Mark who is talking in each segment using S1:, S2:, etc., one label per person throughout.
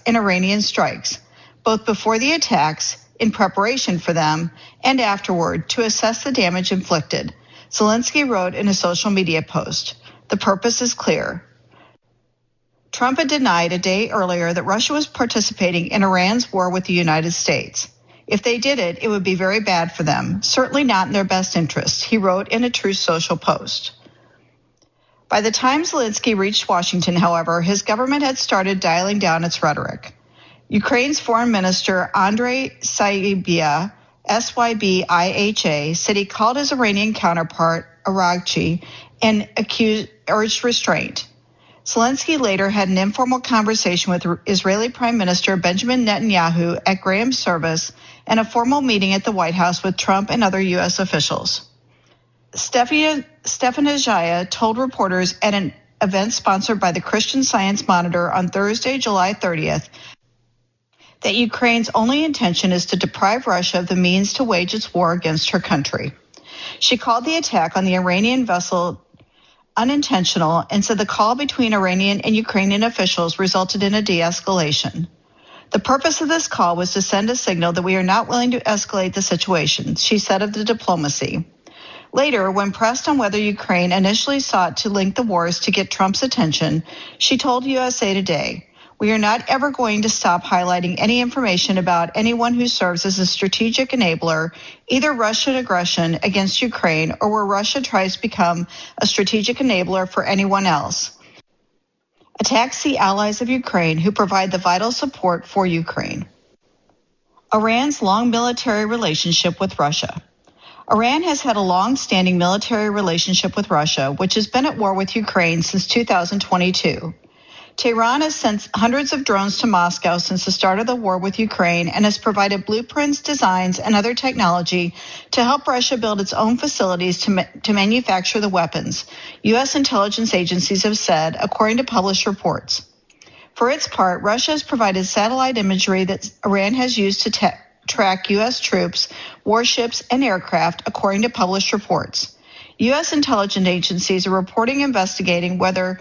S1: in Iranian strikes, both before the attacks, in preparation for them, and afterward to assess the damage inflicted. Zelensky wrote in a social media post, "The purpose is clear." Trump had denied a day earlier that Russia was participating in Iran's war with the United States. If they did it, it would be very bad for them, certainly not in their best interest, he wrote in a Truth Social post. By the time Zelensky reached Washington, however, his government had started dialing down its rhetoric. Ukraine's Foreign Minister Andrei Sybiha, Sybiha, said he called his Iranian counterpart Araghchi and urged restraint. Zelensky later had an informal conversation with Israeli Prime Minister Benjamin Netanyahu at Graham's service and a formal meeting at the White House with Trump and other U.S. officials. Stefan Ajaya told reporters at an event sponsored by the Christian Science Monitor on Thursday, July 30th, that Ukraine's only intention is to deprive Russia of the means to wage its war against her country. She called the attack on the Iranian vessel unintentional and said the call between Iranian and Ukrainian officials resulted in a de-escalation. The purpose of this call was to send a signal that we are not willing to escalate the situation, she said of the diplomacy. Later, when pressed on whether Ukraine initially sought to link the wars to get Trump's attention, she told USA Today, "We are not ever going to stop highlighting any information about anyone who serves as a strategic enabler, either Russian aggression against Ukraine or where Russia tries to become a strategic enabler for anyone else. Attacks the allies of Ukraine who provide the vital support for Ukraine." Iran's long military relationship with Russia. Iran has had a long-standing military relationship with Russia, which has been at war with Ukraine since 2022. Tehran has sent hundreds of drones to Moscow since the start of the war with Ukraine and has provided blueprints, designs, and other technology to help Russia build its own facilities to manufacture the weapons, U.S. intelligence agencies have said, according to published reports. For its part, Russia has provided satellite imagery that Iran has used to track U.S. troops, warships, and aircraft, according to published reports. U.S. intelligence agencies are investigating whether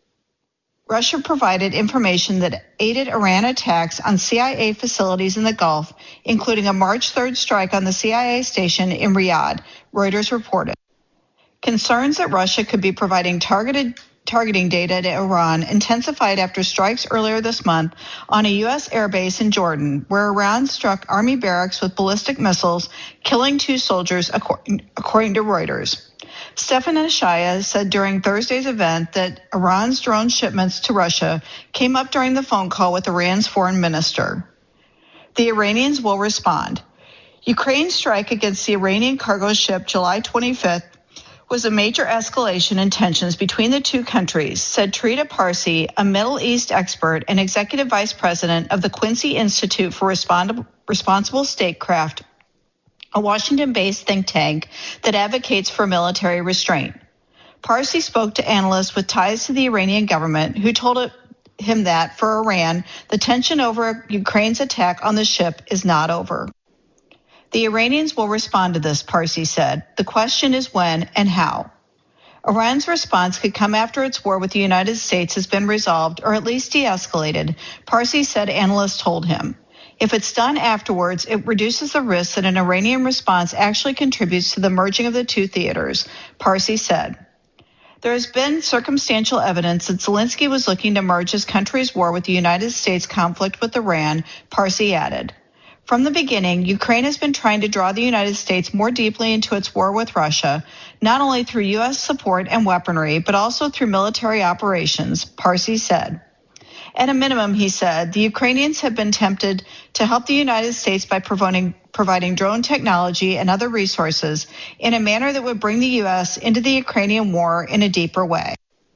S1: Russia provided information that aided Iran attacks on CIA facilities in the Gulf, including a March 3rd strike on the CIA station in Riyadh, Reuters reported. Concerns that Russia could be providing targeting data to Iran intensified after strikes earlier this month on a U.S. airbase in Jordan, where Iran struck Army barracks with ballistic missiles, killing 2 soldiers, according to Reuters. Stefan Ajaya said during Thursday's event that Iran's drone shipments to Russia came up during the phone call with Iran's foreign minister. The Iranians will respond. Ukraine's strike against the Iranian cargo ship July 25th was a major escalation in tensions between the two countries, said Trita Parsi, a Middle East expert and executive vice president of the Quincy Institute for Responsible Statecraft, a Washington-based think tank that advocates for military restraint. Parsi spoke to analysts with ties to the Iranian government, who told him that, for Iran, the tension over Ukraine's attack on the ship is not over. The Iranians will respond to this, Parsi said. The question is when and how. Iran's response could come after its war with the United States has been resolved or at least de-escalated, Parsi said analysts told him. If it's done afterwards, it reduces the risk that an Iranian response actually contributes to the merging of the two theaters, Parsi said. There has been circumstantial evidence that Zelensky was looking to merge his country's war with the United States conflict with Iran, Parsi added. From the beginning, Ukraine has been trying to draw the United States more deeply into its war with Russia, not only through U.S. support and weaponry, but also through military operations, Parsi said. At a minimum, he said, the Ukrainians have been tempted to help the United States by providing drone technology and other resources in a manner that would bring the U.S. into the Ukrainian war in a deeper way.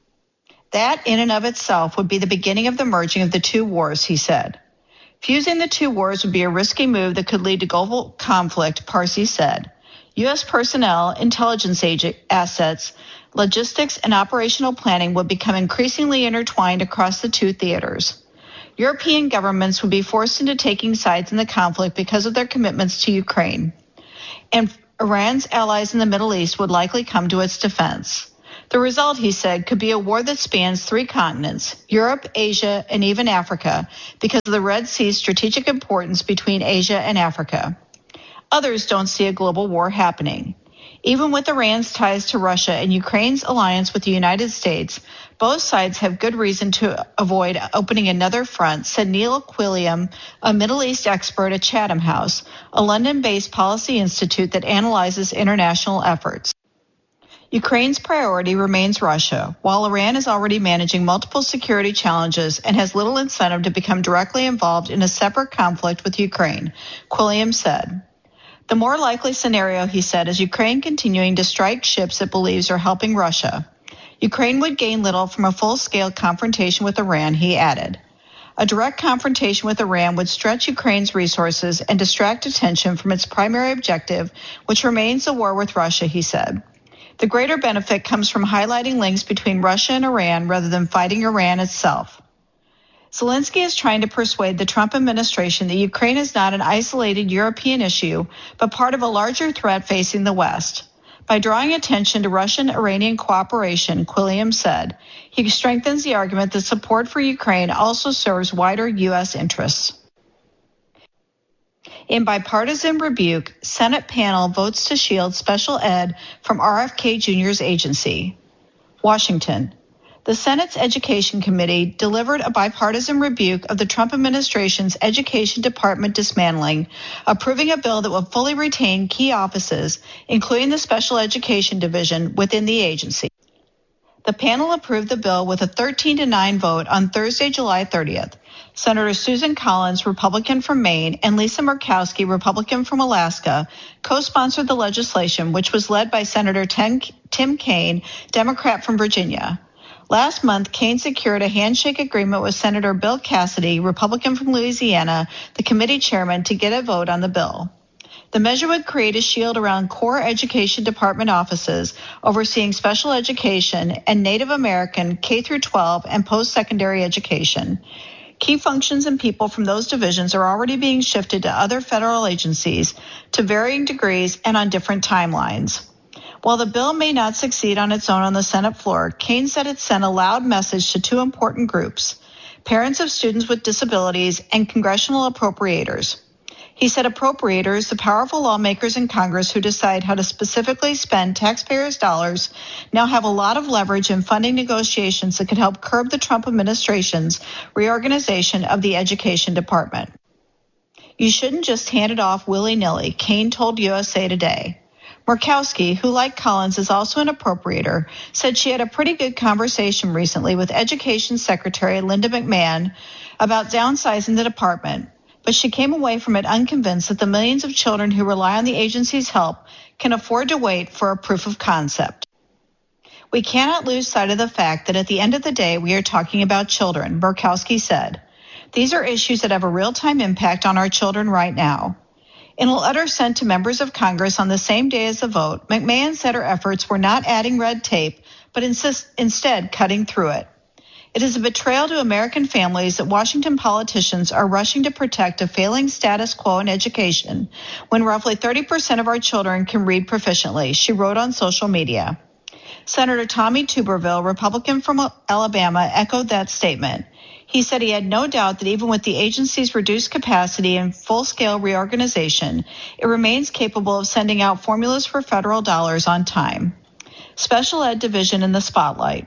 S1: That, in and of itself, would be the beginning of the merging of the two wars, he said. Fusing the two wars would be a risky move that could lead to global conflict, Parsi said. U.S. personnel, intelligence assets, logistics, and operational planning would become increasingly intertwined across the two theaters. European governments would be forced into taking sides in the conflict because of their commitments to Ukraine. And Iran's allies in the Middle East would likely come to its defense. The result, he said, could be a war that spans 3 continents, Europe, Asia, and even Africa, because of the Red Sea's strategic importance between Asia and Africa. Others don't see a global war happening. Even with Iran's ties to Russia and Ukraine's alliance with the United States, both sides have good reason to avoid opening another front, said Neil Quilliam, a Middle East expert at Chatham House, a London-based policy institute that analyzes international efforts. Ukraine's priority remains Russia, while Iran is already managing multiple security challenges and has little incentive to become directly involved in a separate conflict with Ukraine, Quilliam said. The more likely scenario, he said, is Ukraine continuing to strike ships it believes are helping Russia. Ukraine would gain little from a full-scale confrontation with Iran, he added. A direct confrontation with Iran would stretch Ukraine's resources and distract attention from its primary objective, which remains the war with Russia, he said. The greater benefit comes from highlighting links between Russia and Iran rather than fighting Iran itself. Zelensky is trying to persuade the Trump administration that Ukraine is not an isolated European issue, but part of a larger threat facing the West. By drawing attention to Russian-Iranian cooperation, Quilliam said, he strengthens the argument that support for Ukraine also serves wider U.S. interests. In bipartisan rebuke, Senate panel votes to shield special ed from RFK Jr.'s agency. Washington. The Senate's Education Committee delivered a bipartisan rebuke of the Trump administration's Education Department dismantling, approving a bill that would fully retain key offices, including the Special Education Division, within the agency. The panel approved the bill with a 13-9 vote on Thursday, July 30th. Senator Susan Collins, Republican from Maine, and Lisa Murkowski, Republican from Alaska, co-sponsored the legislation, which was led by Senator Tim Kaine, Democrat from Virginia. Last month, Kaine secured a handshake agreement with Senator Bill Cassidy, Republican from Louisiana, the committee chairman, to get a vote on the bill. The measure would create a shield around core education department offices overseeing special education and Native American K-12 and post-secondary education. Key functions and people from those divisions are already being shifted to other federal agencies to varying degrees and on different timelines. While the bill may not succeed on its own on the Senate floor, Kaine said it sent a loud message to 2 important groups, parents of students with disabilities and congressional appropriators. He said appropriators, the powerful lawmakers in Congress who decide how to specifically spend taxpayers' dollars, now have a lot of leverage in funding negotiations that could help curb the Trump administration's reorganization of the Education Department. You shouldn't just hand it off willy-nilly, Kaine told USA Today. Murkowski, who like Collins is also an appropriator, said she had a pretty good conversation recently with Education Secretary Linda McMahon about downsizing the department, but she came away from it unconvinced that the millions of children who rely on the agency's help can afford to wait for a proof of concept. We cannot lose sight of the fact that at the end of the day, we are talking about children, Murkowski said. These are issues that have a real-time impact on our children right now. In a letter sent to members of Congress on the same day as the vote, McMahon said her efforts were not adding red tape, but instead cutting through it. It is a betrayal to American families that Washington politicians are rushing to protect a failing status quo in education when roughly 30% of our children can read proficiently, she wrote on social media. Senator Tommy Tuberville, Republican from Alabama, echoed that statement. He said he had no doubt that even with the agency's reduced capacity and full-scale reorganization, it remains capable of sending out formulas for federal dollars on time. Special Ed Division in the spotlight.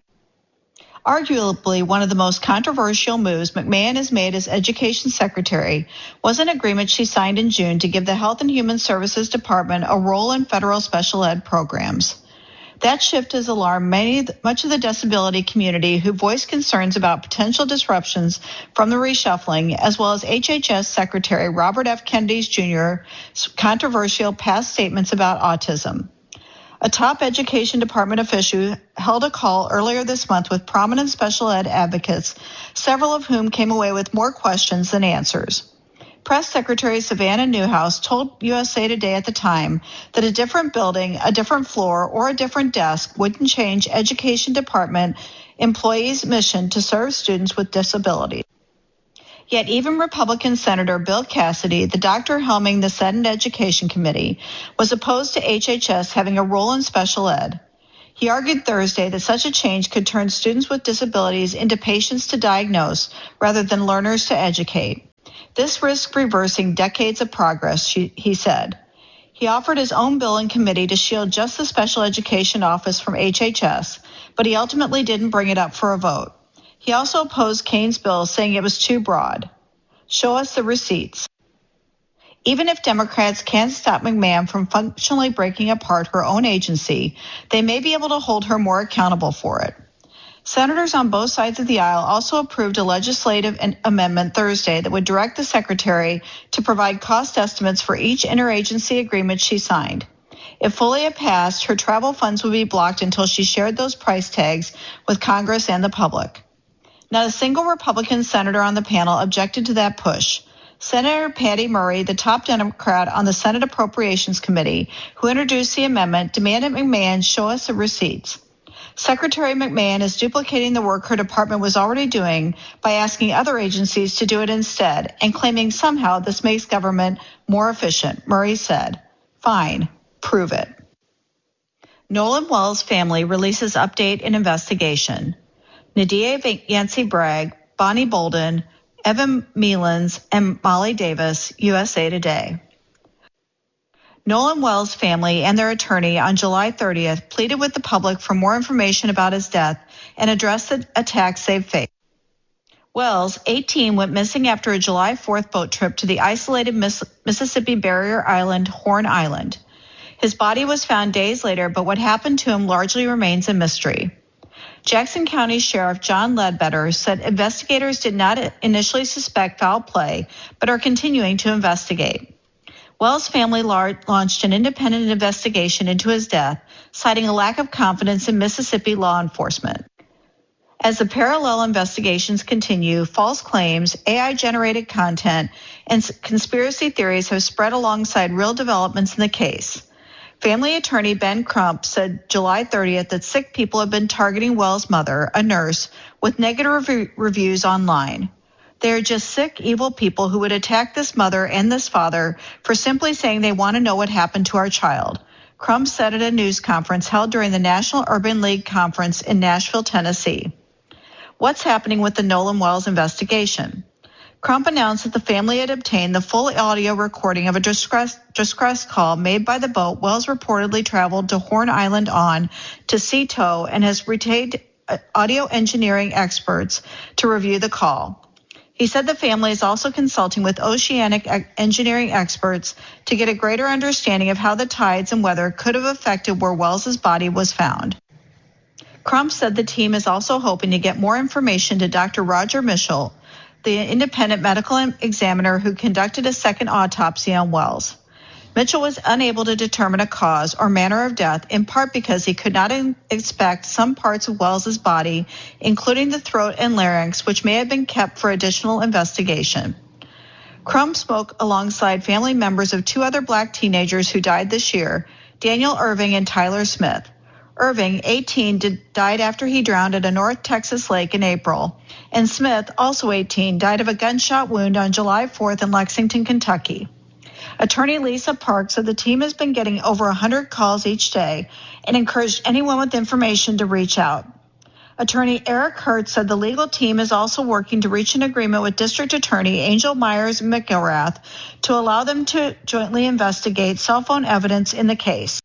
S1: Arguably one of the most controversial moves McMahon has made as Education Secretary was an agreement she signed in June to give the Health and Human Services Department a role in federal special ed programs. That shift has alarmed much of the disability community who voiced concerns about potential disruptions from the reshuffling, as well as HHS Secretary Robert F. Kennedy Jr.'s controversial past statements about autism. A top Education Department official held a call earlier this month with prominent special ed advocates, several of whom came away with more questions than answers. Press Secretary Savannah Newhouse told USA Today at the time that a different building, a different floor, or a different desk wouldn't change Education Department employees' mission to serve students with disabilities. Yet even Republican Senator Bill Cassidy, the doctor helming the Senate Education Committee, was opposed to HHS having a role in special ed. He argued Thursday that such a change could turn students with disabilities into patients to diagnose rather than learners to educate. This risks reversing decades of progress, he said. He offered his own bill in committee to shield just the Special Education Office from HHS, but he ultimately didn't bring it up for a vote. He also opposed Kane's bill, saying it was too broad. Show us the receipts. Even if Democrats can't stop McMahon from functionally breaking apart her own agency, they may be able to hold her more accountable for it. Senators on both sides of the aisle also approved a legislative amendment Thursday that would direct the secretary to provide cost estimates for each interagency agreement she signed. If fully passed, her travel funds would be blocked until she shared those price tags with Congress and the public. Not a single Republican senator on the panel objected to that push. Senator Patty Murray, the top Democrat on the Senate Appropriations Committee, who introduced the amendment, demanded McMahon show us the receipts. Secretary McMahon is duplicating the work her department was already doing by asking other agencies to do it instead and claiming somehow this makes government more efficient, Murray said. Fine, prove it. Nolan Wells' family releases update in investigation. Nadia Yancey Bragg, Bonnie Bolden, Evan Melans, and Molly Davis, USA Today. Nolan Wells' family and their attorney on July 30th pleaded with the public for more information about his death and addressed the attacks they've faced. Wells, 18, went missing after a July 4th boat trip to the isolated Mississippi barrier island, Horn Island. His body was found days later, but what happened to him largely remains a mystery. Jackson County Sheriff John Ledbetter said investigators did not initially suspect foul play, but are continuing to investigate. Wells' family launched an independent investigation into his death, citing a lack of confidence in Mississippi law enforcement. As the parallel investigations continue, false claims, AI-generated content, and conspiracy theories have spread alongside real developments in the case. Family attorney Ben Crump said July 30th that sick people have been targeting Wells' mother, a nurse, with negative reviews online. They are just sick, evil people who would attack this mother and this father for simply saying they want to know what happened to our child, Crump said at a news conference held during the National Urban League Conference in Nashville, Tennessee. What's happening with the Nolan Wells investigation? Crump announced that the family had obtained the full audio recording of a distress call made by the boat Wells reportedly traveled to Horn Island on to sea tow and has retained audio engineering experts to review the call. He said the family is also consulting with oceanic engineering experts to get a greater understanding of how the tides and weather could have affected where Wells's body was found. Crump said the team is also hoping to get more information to Dr. Roger Mitchell, the independent medical examiner who conducted a second autopsy on Wells. Mitchell was unable to determine a cause or manner of death, in part because he could not inspect some parts of Wells's body, including the throat and larynx, which may have been kept for additional investigation. Crump spoke alongside family members of two other black teenagers who died this year, Daniel Irving and Tyler Smith. Irving, 18, died after he drowned at a North Texas lake in April, and Smith, also 18, died of a gunshot wound on July 4th in Lexington, Kentucky. Attorney Lisa Park said the team has been getting over 100 calls each day and encouraged anyone with information to reach out. Attorney Eric Hurt said the legal team is also working to reach an agreement with District Attorney Angel Myers McIlrath to allow them to jointly investigate cell phone evidence in the case.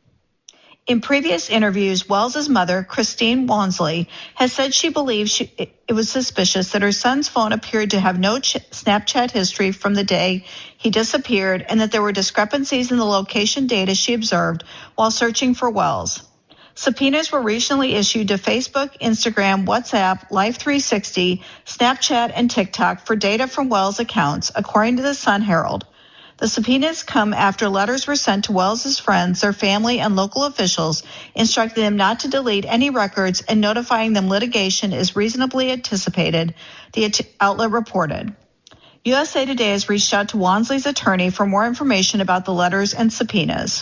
S1: In previous interviews, Wells's mother, Christine Wansley, has said she believes it was suspicious that her son's phone appeared to have no Snapchat history from the day he disappeared and that there were discrepancies in the location data she observed while searching for Wells. Subpoenas were recently issued to Facebook, Instagram, WhatsApp, Life360, Snapchat, and TikTok for data from Wells' accounts, according to the Sun-Herald. The subpoenas come after letters were sent to Wells's friends, their family, and local officials, instructing them not to delete any records and notifying them litigation is reasonably anticipated, the outlet reported. USA Today has reached out to Wansley's attorney for more information about the letters and subpoenas.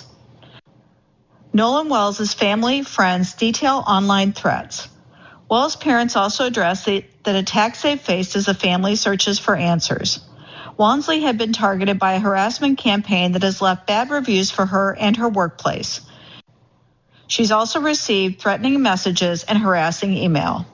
S1: Nolan Wells's family, friends detail online threats. Wells' parents also addressed that attacks they faced as the family searches for answers. Wansley had been targeted by a harassment campaign that has left bad reviews for her and her workplace. She's also received threatening messages and harassing email.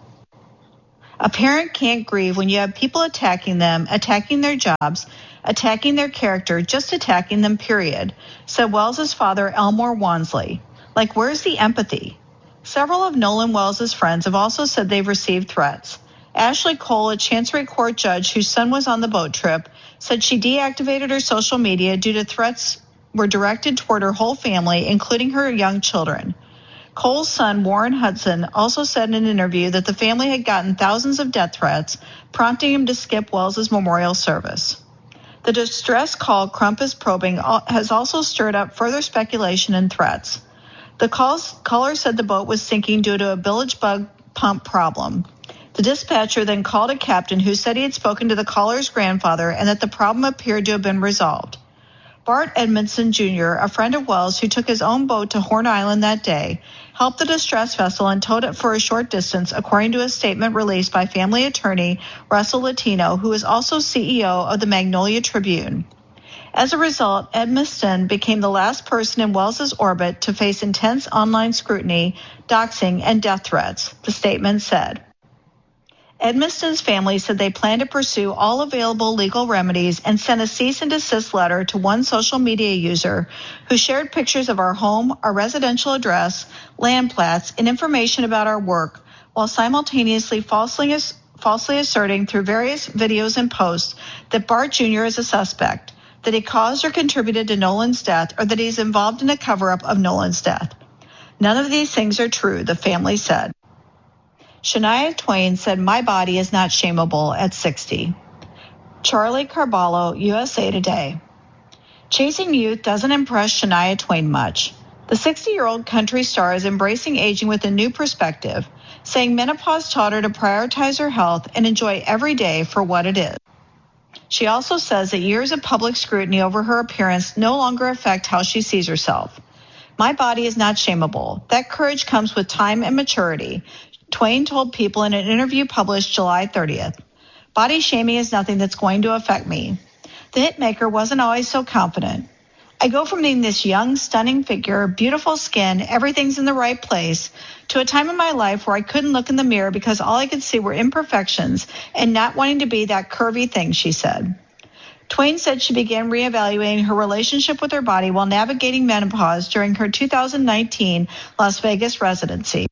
S1: A parent can't grieve when you have people attacking them, attacking their jobs, attacking their character, just attacking them, period, said Wells' father, Elmore Wansley. Like, where's the empathy? Several of Nolan Wells' friends have also said they've received threats. Ashley Cole, a Chancery Court judge whose son was on the boat trip, said she deactivated her social media due to threats were directed toward her whole family, including her young children. Cole's son, Warren Hudson, also said in an interview that the family had gotten thousands of death threats, prompting him to skip Wells' memorial service. The distress call Crump is probing has also stirred up further speculation and threats. The caller said the boat was sinking due to a bilge bug pump problem. The dispatcher then called a captain who said he had spoken to the caller's grandfather and that the problem appeared to have been resolved. Bart Edmondson Jr., a friend of Wells who took his own boat to Horn Island that day, helped the distress vessel and towed it for a short distance, according to a statement released by family attorney Russell Latino, who is also CEO of the Magnolia Tribune. As a result, Edmondson became the last person in Wells' orbit to face intense online scrutiny, doxing, and death threats, the statement said. Edmonston's family said they plan to pursue all available legal remedies and sent a cease and desist letter to one social media user who shared pictures of our home, our residential address, land plats, and information about our work, while simultaneously falsely asserting through various videos and posts that Bart Jr. is a suspect, that he caused or contributed to Nolan's death, or that he's involved in a cover-up of Nolan's death. None of these things are true, the family said. Shania Twain said, "My body is not shameable" at 60. Charlie Carballo, USA Today. Chasing youth doesn't impress Shania Twain much. The 60-year-old country star is embracing aging with a new perspective, saying menopause taught her to prioritize her health and enjoy every day for what it is. She also says that years of public scrutiny over her appearance no longer affect how she sees herself. "My body is not shameable. That courage comes with time and maturity," Twain told People in an interview published July 30th. "Body shaming is nothing that's going to affect me." The hitmaker wasn't always so confident. "I go from being this young, stunning figure, beautiful skin, everything's in the right place, to a time in my life where I couldn't look in the mirror because all I could see were imperfections and not wanting to be that curvy thing," she said. Twain said she began reevaluating her relationship with her body while navigating menopause during her 2019 Las Vegas residency.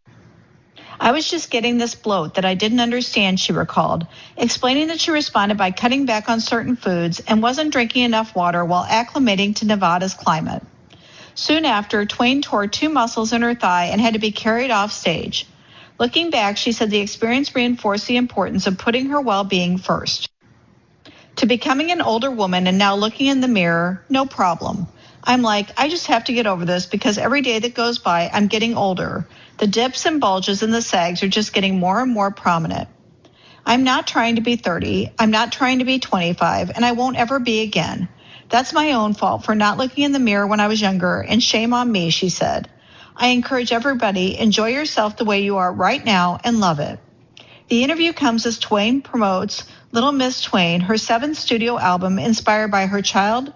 S1: "I was just getting this bloat that I didn't understand," she recalled, explaining that she responded by cutting back on certain foods and wasn't drinking enough water while acclimating to Nevada's climate. Soon after, Twain tore 2 muscles in her thigh and had to be carried off stage. Looking back, she said the experience reinforced the importance of putting her well-being first. To becoming an older woman and now looking in the mirror, no problem. I'm like, I just have to get over this because every day that goes by, I'm getting older. The dips and bulges and the sags are just getting more and more prominent. I'm not trying to be 30, I'm not trying to be 25, and I won't ever be again. That's my own fault for not looking in the mirror when I was younger, and shame on me," she said. "I encourage everybody, enjoy yourself the way you are right now and love it." The interview comes as Twain promotes Little Miss Twain, her 7th studio album inspired by her childhood,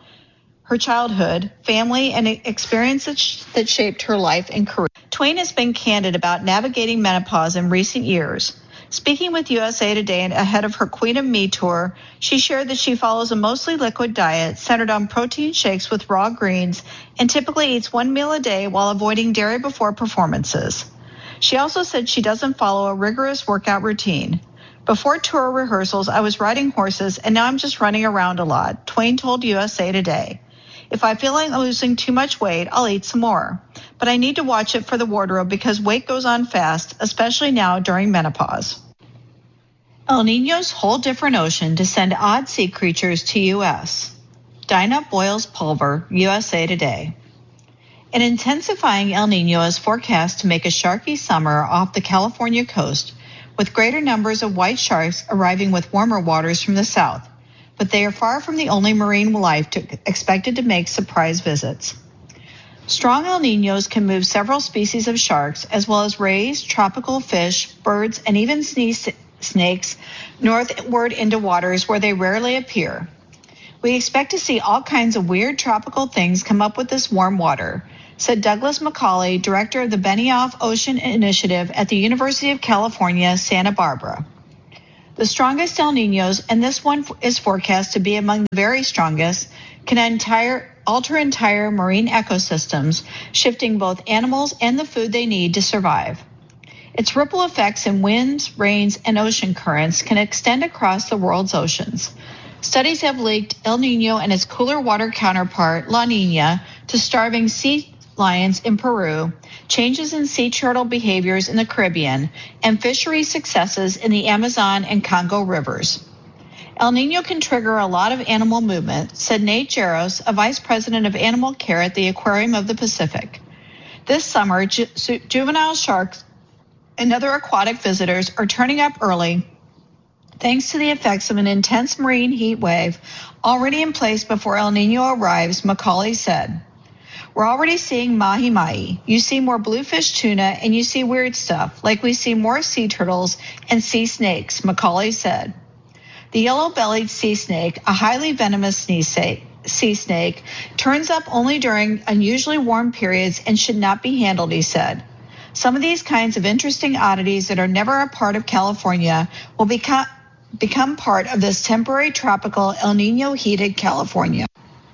S1: family, and experiences that shaped her life and career. Twain has been candid about navigating menopause in recent years. Speaking with USA Today ahead of her Queen of Me tour, she shared that she follows a mostly liquid diet centered on protein shakes with raw greens and typically eats 1 meal a day while avoiding dairy before performances. She also said she doesn't follow a rigorous workout routine. "Before tour rehearsals, I was riding horses, and now I'm just running around a lot," Twain told USA Today. "If I feel like I'm losing too much weight, I'll eat some more. But I need to watch it for the wardrobe because weight goes on fast, especially now during menopause." El Niño's whole different ocean to send odd sea creatures to U.S. Dinah boils pulver, USA Today. An intensifying El Niño is forecast to make a sharky summer off the California coast, with greater numbers of white sharks arriving with warmer waters from the south. But they are far from the only marine life expected to make surprise visits. Strong El Niños can move several species of sharks, as well as rays, tropical fish, birds, and even snakes northward into waters where they rarely appear. We expect to see all kinds of weird tropical things come up with this warm water, said Douglas McCauley, director of the Benioff Ocean Initiative at the University of California, Santa Barbara. The strongest El Niños, and this one is forecast to be among the very strongest, can alter entire marine ecosystems, shifting both animals and the food they need to survive. Its ripple effects in winds, rains, and ocean currents can extend across the world's oceans. Studies have linked El Niño and its cooler water counterpart, La Niña, to starving sea lions in Peru, changes in sea turtle behaviors in the Caribbean, and fishery successes in the Amazon and Congo rivers. El Niño can trigger a lot of animal movement, said Nate Jaros, a vice president of animal care at the Aquarium of the Pacific. This summer, juvenile sharks and other aquatic visitors are turning up early thanks to the effects of an intense marine heat wave already in place before El Niño arrives, McCauley said. We're already seeing mahi-mahi. You see more bluefish tuna and you see weird stuff, like we see more sea turtles and sea snakes, McCauley said. The yellow-bellied sea snake, a highly venomous sea snake, turns up only during unusually warm periods and should not be handled, he said. Some of these kinds of interesting oddities that are never a part of California will become part of this temporary tropical El Niño heated California.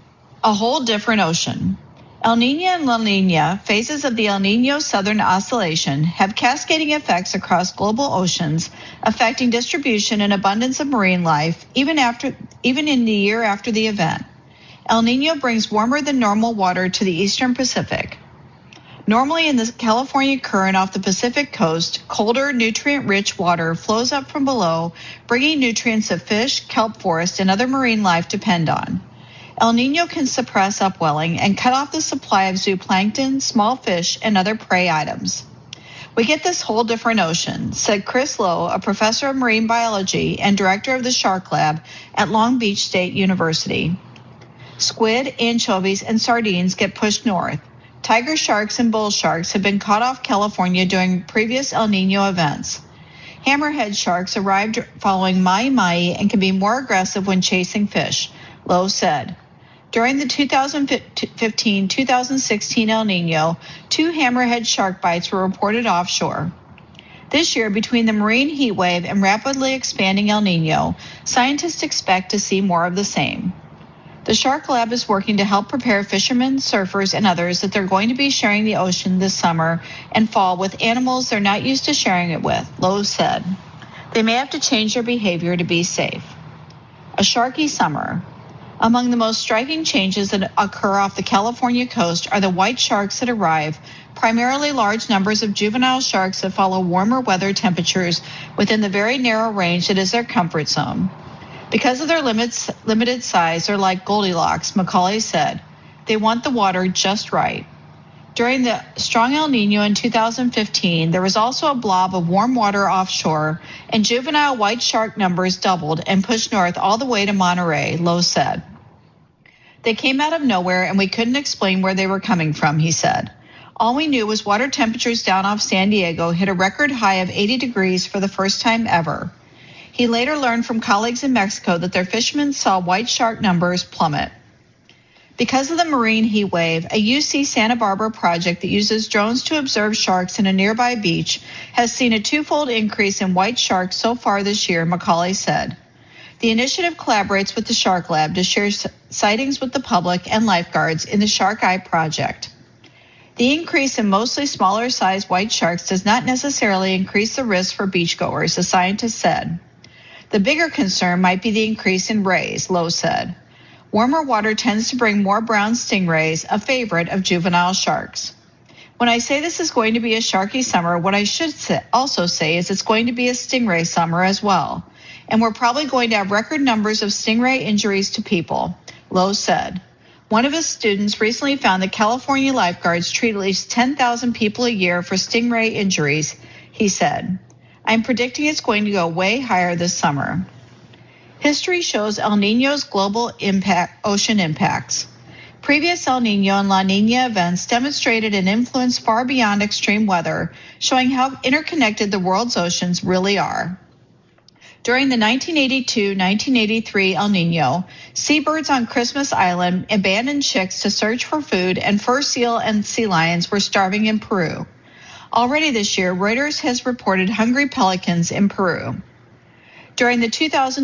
S1: A whole different ocean. El Niño and La Niña, phases of the El Niño Southern Oscillation, have cascading effects across global oceans, affecting distribution and abundance of marine life, even in the year after the event. El Niño brings warmer than normal water to the eastern Pacific. Normally in the California current off the Pacific coast, colder, nutrient-rich water flows up from below, bringing nutrients that fish, kelp forest, and other marine life depend on. El Niño can suppress upwelling and cut off the supply of zooplankton, small fish, and other prey items. We get this whole different ocean, said Chris Lowe, a professor of marine biology and director of the Shark Lab at Long Beach State University. Squid, anchovies, and sardines get pushed north. Tiger sharks and bull sharks have been caught off California during previous El Niño events. Hammerhead sharks arrived following mahi-mahi and can be more aggressive when chasing fish, Lowe said. During the 2015-2016 El Niño, 2 hammerhead shark bites were reported offshore. This year, between the marine heat wave and rapidly expanding El Niño, scientists expect to see more of the same. The Shark Lab is working to help prepare fishermen, surfers, and others that they're going to be sharing the ocean this summer and fall with animals they're not used to sharing it with, Lowe said. They may have to change their behavior to be safe. A sharky summer. Among the most striking changes that occur off the California coast are the white sharks that arrive, primarily large numbers of juvenile sharks that follow warmer weather temperatures within the very narrow range that is their comfort zone. Because of their limited size, they're like Goldilocks, McCauley said. They want the water just right. During the strong El Niño in 2015, there was also a blob of warm water offshore, and juvenile white shark numbers doubled and pushed north all the way to Monterey, Lowe said. They came out of nowhere, and we couldn't explain where they were coming from, he said. All we knew was water temperatures down off San Diego hit a record high of 80 degrees for the first time ever. He later learned from colleagues in Mexico that their fishermen saw white shark numbers plummet. Because of the marine heat wave, a UC Santa Barbara project that uses drones to observe sharks in a nearby beach has seen a 2-fold increase in white sharks so far this year, McCauley said. The initiative collaborates with the Shark Lab to share sightings with the public and lifeguards in the Shark Eye project. The increase in mostly smaller-sized white sharks does not necessarily increase the risk for beachgoers, the scientist said. The bigger concern might be the increase in rays, Lowe said. Warmer water tends to bring more brown stingrays, a favorite of juvenile sharks. When I say this is going to be a sharky summer, what I should also say is it's going to be a stingray summer as well. And we're probably going to have record numbers of stingray injuries to people, Lowe said. One of his students recently found that California lifeguards treat at least 10,000 people a year for stingray injuries, he said. I'm predicting it's going to go way higher this summer. History shows El Niño's global ocean impacts. Previous El Niño and La Niña events demonstrated an influence far beyond extreme weather, showing how interconnected the world's oceans really are. During the 1982-1983 El Nino, seabirds on Christmas Island abandoned chicks to search for food, and fur seal and sea lions were starving in Peru. Already this year, Reuters has reported hungry pelicans in Peru. During the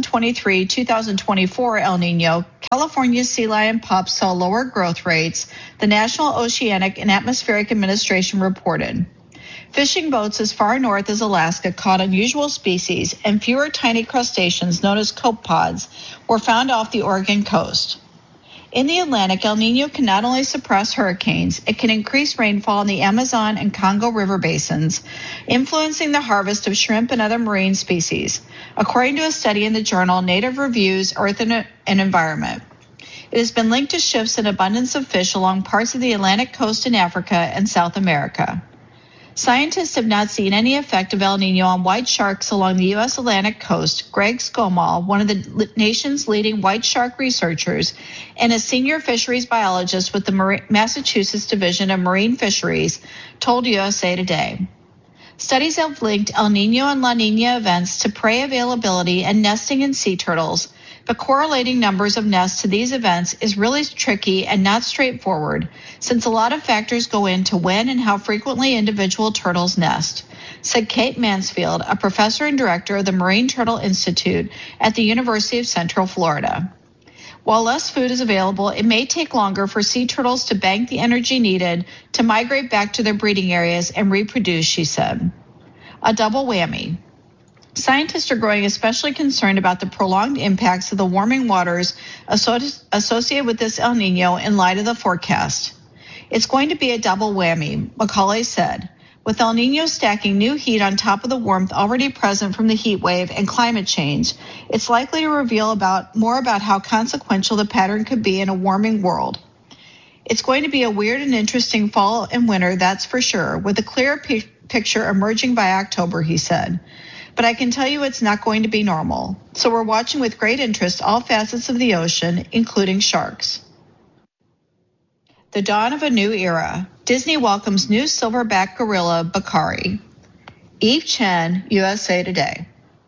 S1: 2023-2024 El Nino, California's sea lion pups saw lower growth rates, the National Oceanic and Atmospheric Administration reported. Fishing boats as far north as Alaska caught unusual species, and fewer tiny crustaceans known as copepods were found off the Oregon coast. In the Atlantic, El Nino can not only suppress hurricanes, it can increase rainfall in the Amazon and Congo river basins, influencing the harvest of shrimp and other marine species, according to a study in the journal Native Reviews Earth and Environment. It has been linked to shifts in abundance of fish along parts of the Atlantic coast in Africa and South America. Scientists have not seen any effect of El Nino on white sharks along the U.S. Atlantic coast. Greg Skomal, one of the nation's leading white shark researchers and a senior fisheries biologist with the Massachusetts Division of Marine Fisheries, told USA Today. Studies have linked El Nino and La Nina events to prey availability and nesting in sea turtles, but correlating numbers of nests to these events is really tricky and not straightforward, since a lot of factors go into when and how frequently individual turtles nest, said Kate Mansfield, a professor and director of the Marine Turtle Institute at the University of Central Florida. While less food is available, it may take longer for sea turtles to bank the energy needed to migrate back to their breeding areas and reproduce, she said. A double whammy. Scientists are growing especially concerned about the prolonged impacts of the warming waters associated with this El Nino in light of the forecast. It's going to be a double whammy, Macaulay said, with El Nino stacking new heat on top of the warmth already present from the heat wave and climate change. It's likely to reveal more about how consequential the pattern could be in a warming world. It's going to be a weird and interesting fall and winter, that's for sure, with a clearer picture emerging by October, he said. But I can tell you it's not going to be normal. So we're watching with great interest all facets of the ocean, including sharks. The dawn of a new era. Disney welcomes new silverback gorilla, Bakari. Eve Chen, USA Today.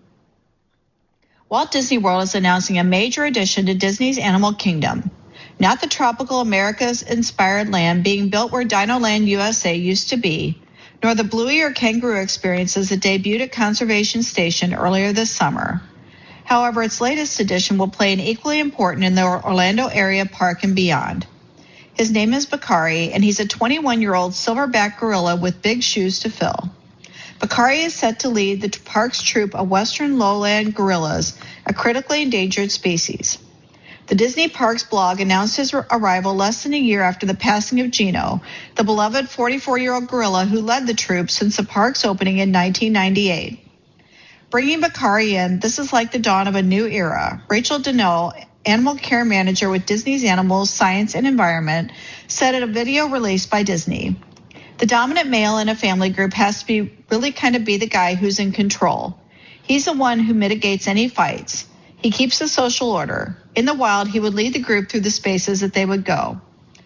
S1: Walt Disney World is announcing a major addition to Disney's Animal Kingdom. Not the tropical America's-inspired land being built where Dinoland USA used to be, nor the Bluey or Kangaroo experiences that debuted at Conservation Station earlier this summer. However, its latest edition will play an equally important in the Orlando area park and beyond. His name is Bakari, and he's a 21-year-old silverback gorilla with big shoes to fill. Bakari is set to lead the park's troop of western lowland gorillas, a critically endangered species. The Disney Parks blog announced his arrival less than a year after the passing of Gino, the beloved 44-year-old gorilla who led the troop since the park's opening in 1998. Bringing Bakari in, this is like the dawn of a new era. Rachel Deneau, animal care manager with Disney's Animals, Science and Environment, said in a video released by Disney. The dominant male in a family group has to be the guy who's in control. He's the one who mitigates any fights. He keeps the social order. In the wild, he would lead the group through the spaces that they would go.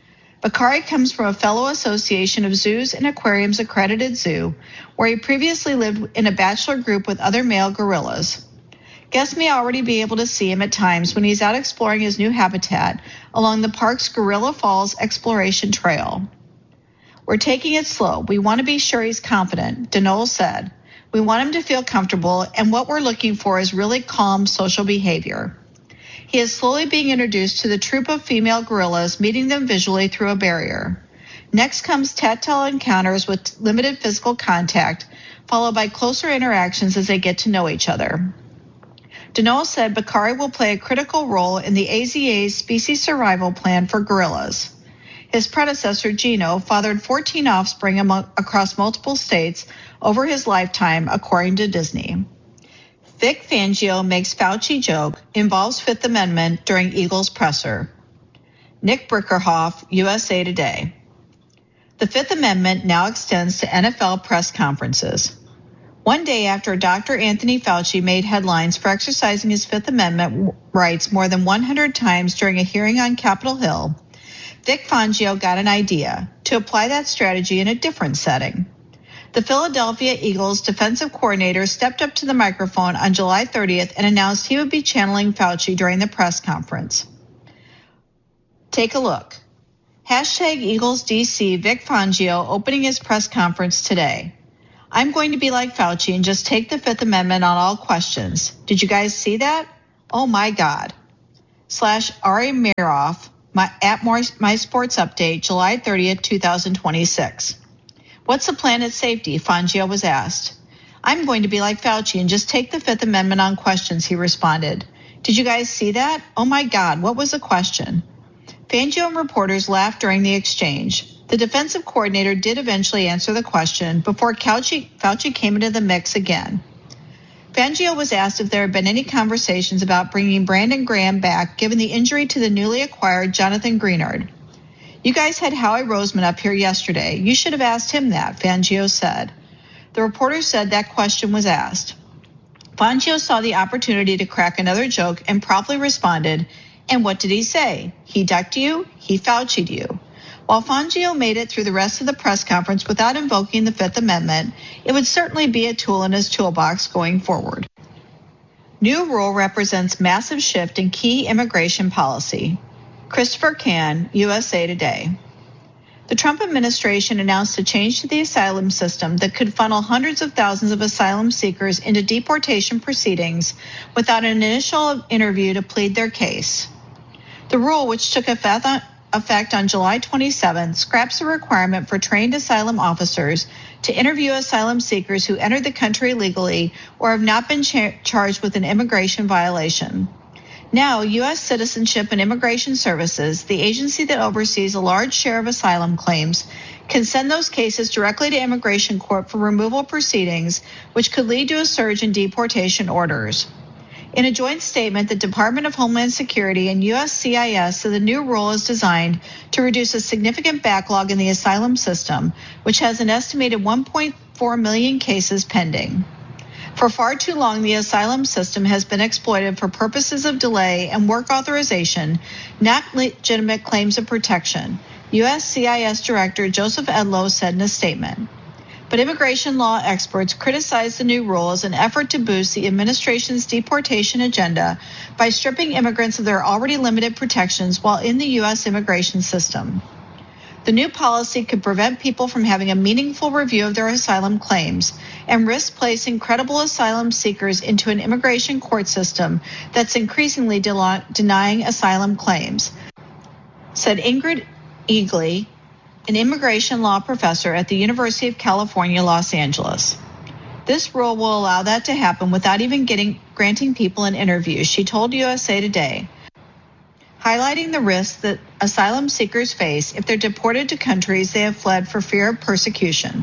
S1: Bakari comes from a fellow association of zoos and aquariums accredited zoo, where he previously lived in a bachelor group with other male gorillas. Guests may already be able to see him at times when he's out exploring his new habitat along the park's Gorilla Falls Exploration Trail. We're taking it slow. We want to be sure he's confident, Deneau said. We want him to feel comfortable, and what we're looking for is really calm social behavior. He is slowly being introduced to the troop of female gorillas, meeting them visually through a barrier. Next comes tactile encounters with limited physical contact, followed by closer interactions as they get to know each other. Deneau said Bakari will play a critical role in the AZA's species survival plan for gorillas. His predecessor, Gino, fathered 14 offspring across multiple states over his lifetime, according to Disney. Vic Fangio makes Fauci joke, involves Fifth Amendment during Eagles presser. Nick Brinkerhoff, USA Today. The Fifth Amendment now extends to NFL press conferences. One day after Dr. Anthony Fauci made headlines for exercising his Fifth Amendment rights more than 100 times during a hearing on Capitol Hill, Vic Fangio got an idea to apply that strategy in a different setting. The Philadelphia Eagles defensive coordinator stepped up to the microphone on July 30th and announced he would be channeling Fauci during the press conference. Take a look. #EaglesDC Vic Fangio opening his press conference today. I'm going to be like Fauci and just take the Fifth Amendment on all questions. Did you guys see that? Oh my God. /Ari Meirov at My Sports Update, July 30th, 2026. What's the plan at safety? Fangio was asked. I'm going to be like Fauci and just take the Fifth Amendment on questions, he responded. Did you guys see that? Oh my God, what was the question? Fangio and reporters laughed during the exchange. The defensive coordinator did eventually answer the question before Fauci came into the mix again. Fangio was asked if there had been any conversations about bringing Brandon Graham back given the injury to the newly acquired Jonathan Greenard. You guys had Howie Roseman up here yesterday. You should have asked him that, Fangio said. The reporter said that question was asked. Fangio saw the opportunity to crack another joke and promptly responded, and what did he say? He ducked you, he Fauci'd you. While Fangio made it through the rest of the press conference without invoking the Fifth Amendment, it would certainly be a tool in his toolbox going forward. New rule represents massive shift in key immigration policy. Christopher Cann, USA Today. The Trump administration announced a change to the asylum system that could funnel hundreds of thousands of asylum seekers into deportation proceedings without an initial interview to plead their case. The rule, which took effect on July 27, scraps a requirement for trained asylum officers to interview asylum seekers who entered the country illegally or have not been charged with an immigration violation. Now, U.S. Citizenship and Immigration Services, the agency that oversees a large share of asylum claims, can send those cases directly to immigration court for removal proceedings, which could lead to a surge in deportation orders. In a joint statement, the Department of Homeland Security and USCIS said the new rule is designed to reduce a significant backlog in the asylum system, which has an estimated 1.4 million cases pending. For far too long, the asylum system has been exploited for purposes of delay and work authorization, not legitimate claims of protection, USCIS Director Joseph Edlow said in a statement. But immigration law experts criticize the new rule as an effort to boost the administration's deportation agenda by stripping immigrants of their already limited protections while in the U.S. immigration system. The new policy could prevent people from having a meaningful review of their asylum claims and risk placing credible asylum seekers into an immigration court system that's increasingly denying asylum claims, said Ingrid Eagley, an immigration law professor at the University of California, Los Angeles. This rule will allow that to happen without even granting people an interview, she told USA Today, highlighting the risks that asylum seekers face if they're deported to countries they have fled for fear of persecution.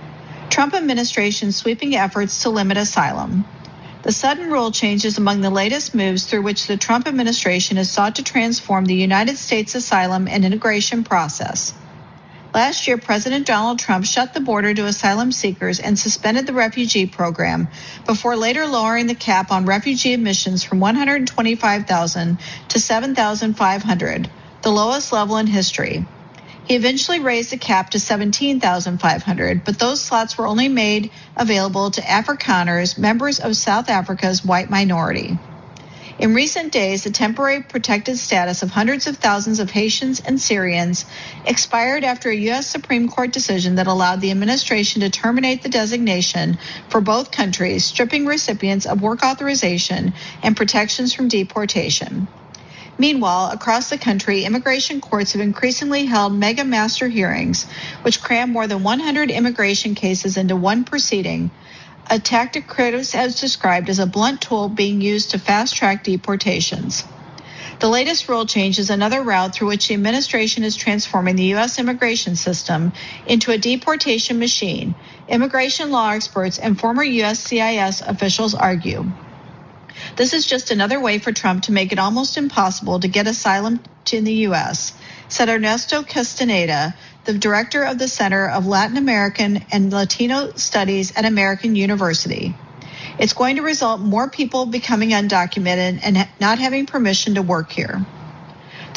S1: Trump administration's sweeping efforts to limit asylum. The sudden rule change is among the latest moves through which the Trump administration has sought to transform the United States asylum and integration process. Last year, President Donald Trump shut the border to asylum seekers and suspended the refugee program before later lowering the cap on refugee admissions from 125,000 to 7,500, the lowest level in history. He eventually raised the cap to 17,500, but those slots were only made available to Afrikaners, members of South Africa's white minority. In recent days, the temporary protected status of hundreds of thousands of Haitians and Syrians expired after a U.S. Supreme Court decision that allowed the administration to terminate the designation for both countries, stripping recipients of work authorization and protections from deportation. Meanwhile, across the country, immigration courts have increasingly held mega master hearings, which cram more than 100 immigration cases into one proceeding, a tactic critics has described as a blunt tool being used to fast-track deportations. The latest rule change is another route through which the administration is transforming the U.S. immigration system into a deportation machine, immigration law experts and former USCIS officials argue. This is just another way for Trump to make it almost impossible to get asylum in the U.S., said Ernesto Castaneda, the director of the Center of Latin American and Latino Studies at American University. It's going to result in more people becoming undocumented and not having permission to work here.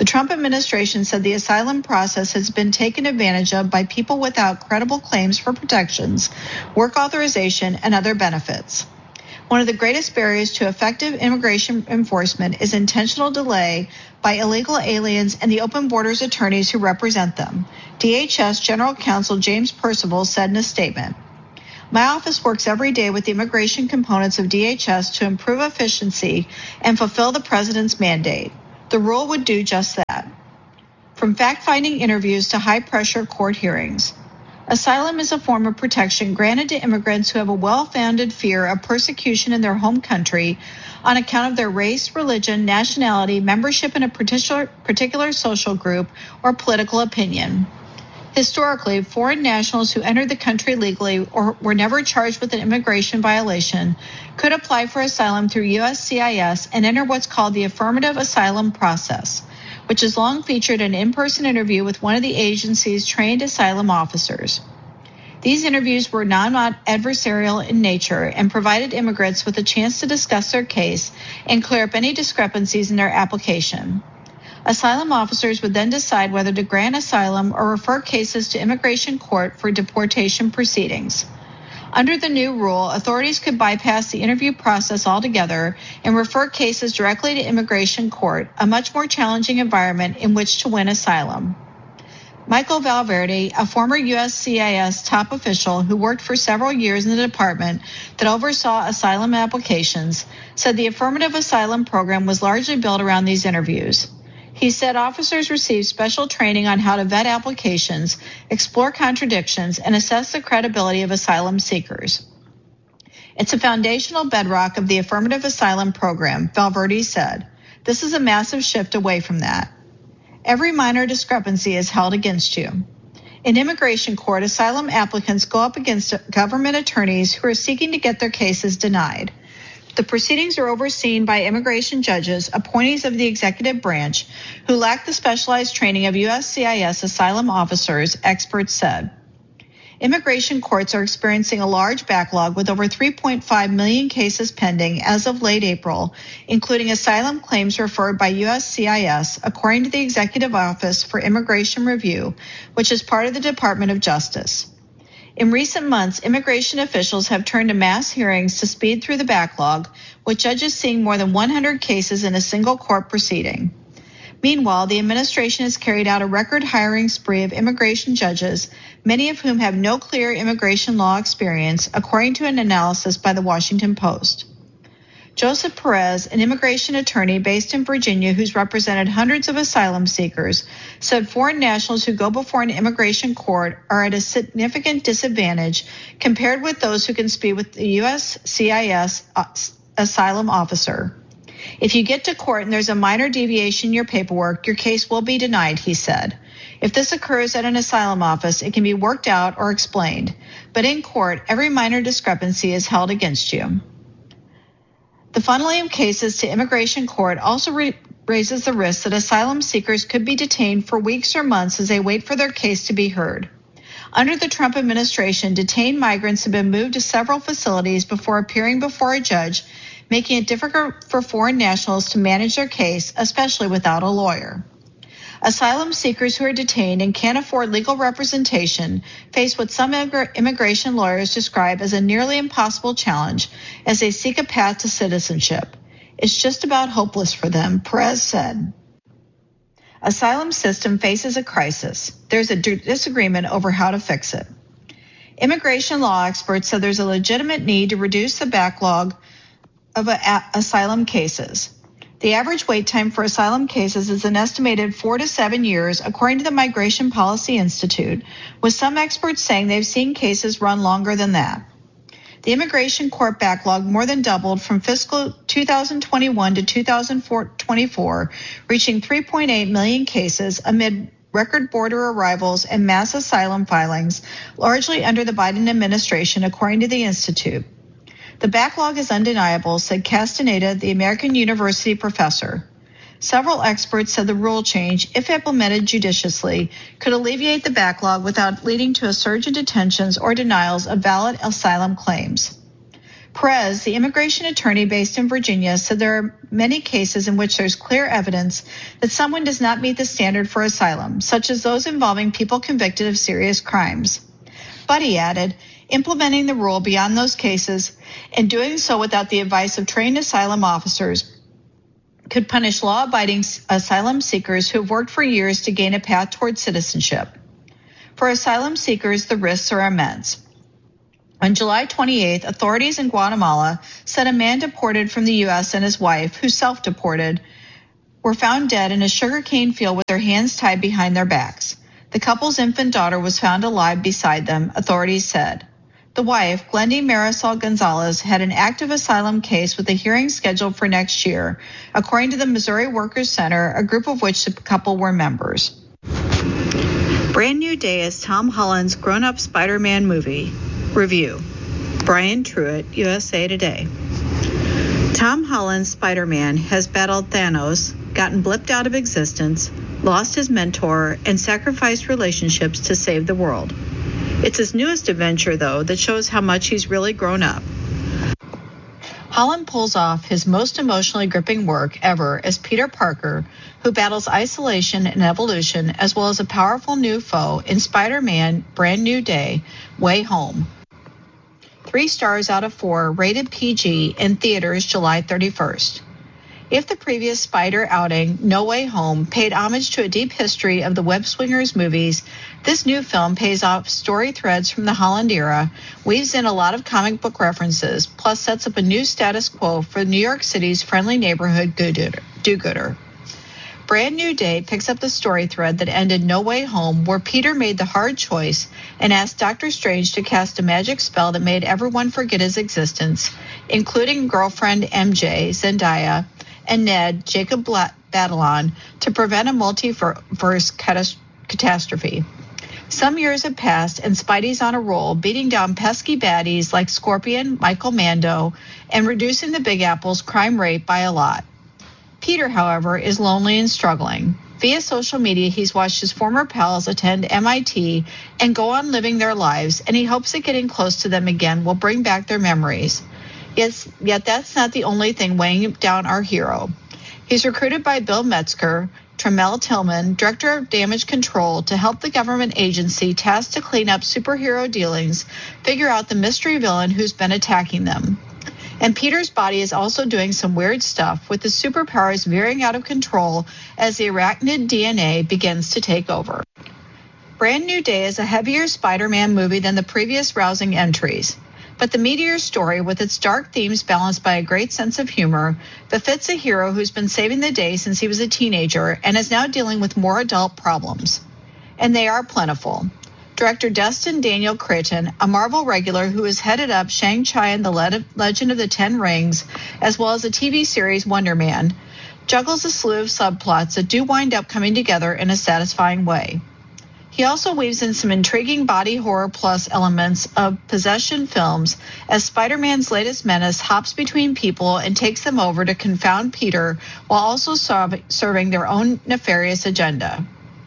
S1: The Trump administration said the asylum process has been taken advantage of by people without credible claims for protections, work authorization, and other benefits. One of the greatest barriers to effective immigration enforcement is intentional delay by illegal aliens and the open borders attorneys who represent them, DHS General Counsel James Percival said in a statement. My office works every day with the immigration components of DHS to improve efficiency and fulfill the president's mandate. The rule would do just that. From fact-finding interviews to high-pressure court hearings. Asylum is a form of protection granted to immigrants who have a well-founded fear of persecution in their home country on account of their race, religion, nationality, membership in a particular social group, or political opinion. Historically, foreign nationals who entered the country legally or were never charged with an immigration violation could apply for asylum through USCIS and enter what's called the affirmative asylum process, which has long featured an in-person interview with one of the agency's trained asylum officers. These interviews were non-adversarial in nature and provided immigrants with a chance to discuss their case and clear up any discrepancies in their application. Asylum officers would then decide whether to grant asylum or refer cases to immigration court for deportation proceedings. Under the new rule, authorities could bypass the interview process altogether and refer cases directly to immigration court, a much more challenging environment in which to win asylum. Michael Valverde, a former USCIS top official who worked for several years in the department that oversaw asylum applications, said the affirmative asylum program was largely built around these interviews. He said officers received special training on how to vet applications, explore contradictions, and assess the credibility of asylum seekers. It's a foundational bedrock of the affirmative asylum program, Valverde said. This is a massive shift away from that. Every minor discrepancy is held against you. In immigration court, asylum applicants go up against government attorneys who are seeking to get their cases denied. The proceedings are overseen by immigration judges, appointees of the executive branch, who lack the specialized training of USCIS asylum officers, experts said. Immigration courts are experiencing a large backlog with over 3.5 million cases pending as of late April, including asylum claims referred by USCIS, according to the Executive Office for Immigration Review, which is part of the Department of Justice. In recent months, immigration officials have turned to mass hearings to speed through the backlog, with judges seeing more than 100 cases in a single court proceeding. Meanwhile, the administration has carried out a record hiring spree of immigration judges, many of whom have no clear immigration law experience, according to an analysis by the Washington Post. Joseph Perez, an immigration attorney based in Virginia who's represented hundreds of asylum seekers, said foreign nationals who go before an immigration court are at a significant disadvantage compared with those who can speak with the USCIS asylum officer. If you get to court and there's a minor deviation in your paperwork, your case will be denied, he said. If this occurs at an asylum office, it can be worked out or explained. But in court, every minor discrepancy is held against you. The funneling of cases to immigration court also raises the risk that asylum seekers could be detained for weeks or months as they wait for their case to be heard. Under the Trump administration, detained migrants have been moved to several facilities before appearing before a judge, making it difficult for foreign nationals to manage their case, especially without a lawyer. Asylum seekers who are detained and can't afford legal representation face what some immigration lawyers describe as a nearly impossible challenge as they seek a path to citizenship. It's just about hopeless for them, Perez said. Asylum system faces a crisis. There's a disagreement over how to fix it. Immigration law experts said there's a legitimate need to reduce the backlog of asylum cases. The average wait time for asylum cases is an estimated 4 to 7 years, according to the Migration Policy Institute, with some experts saying they've seen cases run longer than that. The immigration court backlog more than doubled from fiscal 2021 to 2024, reaching 3.8 million cases amid record border arrivals and mass asylum filings, largely under the Biden administration, according to the Institute. The backlog is undeniable, said Castaneda, the American University professor. Several experts said the rule change, if implemented judiciously, could alleviate the backlog without leading to a surge in detentions or denials of valid asylum claims. Perez, the immigration attorney based in Virginia, said there are many cases in which there's clear evidence that someone does not meet the standard for asylum, such as those involving people convicted of serious crimes. But he added, implementing the rule beyond those cases and doing so without the advice of trained asylum officers could punish law-abiding asylum seekers who have worked for years to gain a path toward citizenship. For asylum seekers, the risks are immense. On July 28th, authorities in Guatemala said a man deported from the U.S. and his wife, who self-deported, were found dead in a sugarcane field with their hands tied behind their backs. The couple's infant daughter was found alive beside them, authorities said. The wife, Glendy Marisol Gonzalez, had an active asylum case with a hearing scheduled for next year, according to the Missouri Workers Center, a group of which the couple were members. Brand New Day is Tom Holland's grown-up Spider-Man movie. Review. Brian Truitt, USA Today. Tom Holland's Spider-Man has battled Thanos, gotten blipped out of existence, lost his mentor, and sacrificed relationships to save the world. It's his newest adventure, though, that shows how much he's really grown up. Holland pulls off his most emotionally gripping work ever as Peter Parker, who battles isolation and evolution, as well as a powerful new foe in Spider-Man Brand New Day, Way Home. 3 stars out of 4, rated PG, in theaters July 31st. If the previous Spider outing, No Way Home, paid homage to a deep history of the web-swingers movies, this new film pays off story threads from the Holland era, weaves in a lot of comic book references, plus sets up a new status quo for New York City's friendly neighborhood do-gooder. Brand New Day picks up the story thread that ended No Way Home, where Peter made the hard choice and asked Doctor Strange to cast a magic spell that made everyone forget his existence, including girlfriend MJ, Zendaya, and Ned, Jacob Batalon, to prevent a multiverse catastrophe. Some years have passed, and Spidey's on a roll, beating down pesky baddies like Scorpion, Michael Mando, and reducing the Big Apple's crime rate by a lot. Peter, however, is lonely and struggling. Via social media, he's watched his former pals attend MIT and go on living their lives, and he hopes that getting close to them again will bring back their memories. Yet that's not the only thing weighing down our hero. He's recruited by Bill Metzger, Tremel Tillman, director of damage control, to help the government agency tasked to clean up superhero dealings, figure out the mystery villain who's been attacking them. And Peter's body is also doing some weird stuff, with his superpowers veering out of control as the arachnid DNA begins to take over. Brand New Day is a heavier Spider-Man movie than the previous rousing entries. But the meteor story, with its dark themes balanced by a great sense of humor, befits a hero who's been saving the day since he was a teenager and is now dealing with more adult problems. And they are plentiful. Director Destin Daniel Cretton, a Marvel regular who has headed up Shang-Chi and the Legend of the Ten Rings, as well as the TV series Wonder Man, juggles a slew of subplots that do wind up coming together in a satisfying way. He also weaves in some intriguing body horror plus elements of possession films as Spider-Man's latest menace hops between people and takes them over to confound Peter while also serving their own nefarious agenda.